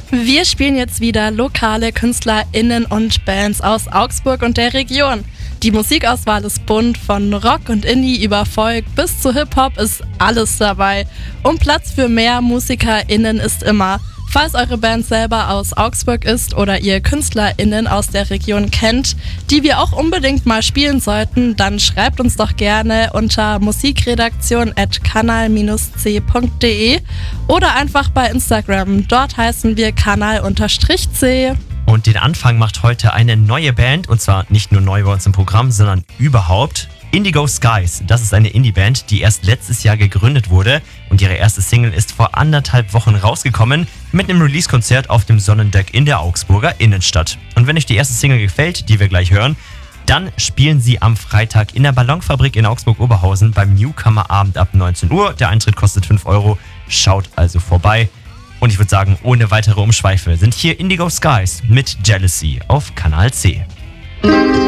Wir spielen jetzt wieder lokale KünstlerInnen und Bands aus Augsburg und der Region. Die Musikauswahl ist bunt, von Rock und Indie über Folk bis zu Hip-Hop ist alles dabei. Und Platz für mehr MusikerInnen ist immer. Falls eure Band selber aus Augsburg ist oder ihr KünstlerInnen aus der Region kennt, die wir auch unbedingt mal spielen sollten, dann schreibt uns doch gerne unter musikredaktion@kanal-c.de oder einfach bei Instagram. Dort heißen wir kanal_c. Und den Anfang macht heute eine neue Band, und zwar nicht nur neu bei uns im Programm, sondern überhaupt. Indigo Skies, das ist eine Indie-Band, die erst letztes Jahr gegründet wurde und ihre erste Single ist vor 1,5 Wochen rausgekommen mit einem Release-Konzert auf dem Sonnendeck in der Augsburger Innenstadt. Und wenn euch die erste Single gefällt, die wir gleich hören, dann spielen sie am Freitag in der Ballonfabrik in Augsburg-Oberhausen beim Newcomer-Abend ab 19 Uhr. Der Eintritt kostet 5 Euro, schaut also vorbei. Und ich würde sagen, ohne weitere Umschweife sind hier Indigo Skies mit Jealousy auf Kanal C.